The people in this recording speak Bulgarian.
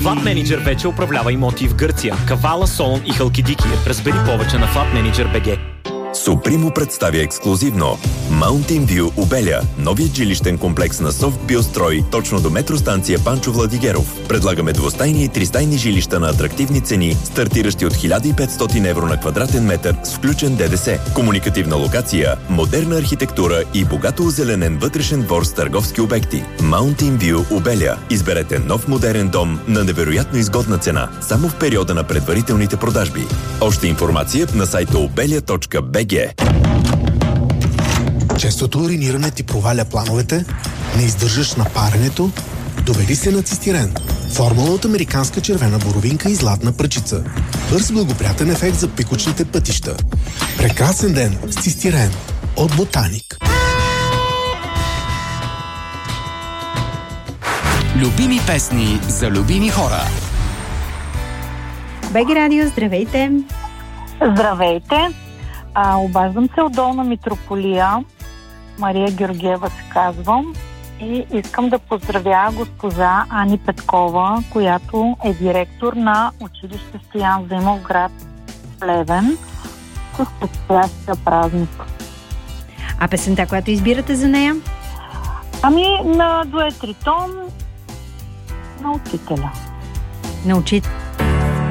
Flat Manager вече управлява имоти в Гърция, Кавала, Солун и Халкидики. Разбери повече на FlatManager.bg. Супримо представя ексклузивно Mountain View Обеля, новият жилищен комплекс на Софт Биострой, точно до метростанция Панчо Владигеров. Предлагаме двустайни и тристайни жилища на атрактивни цени, стартиращи от 1500 евро на квадратен метър с включен ДДС. Комуникативна локация, модерна архитектура и богато озеленен вътрешен двор с търговски обекти. Mountain View Обеля. Изберете нов модерен дом на невероятно изгодна цена, само в периода на предварителните продажби. Още информация на сайта obelia.bg. Честото уриниране ти проваля плановете, не издържаш на паренето, доведи се на цистирен. Формула от американска червена боровинка и златна пръчица. Бърз благоприятен ефект за пикочните пътища. Прекрасен ден с цистирен от Ботаник. Любими песни за любими хора. БГ Радио, здравейте! Здравейте! Обаждам се от Долна Митрополия. Мария Георгиева се казвам. И искам да поздравя госпожа Ани Петкова, която е директор на училище Стоян Заимов, град Плевен, с предстоящия празник. А песента, която избирате за нея? На дует Тритон на учителя. На учителя.